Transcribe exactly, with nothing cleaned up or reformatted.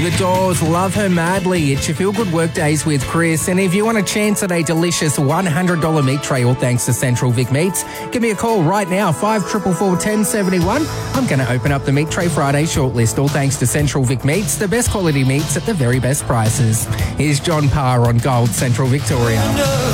The Doors, Love Her Madly. It's your Feel Good Workdays with Chris. And if you want a chance at a delicious one hundred dollars meat tray, all thanks to Central Vic Meats, give me a call right now, five four four four, one oh seven one. I'm going to open up the Meat Tray Friday shortlist, all thanks to Central Vic Meats, the best quality meats at the very best prices. Here's John Parr on Gold, Central Victoria.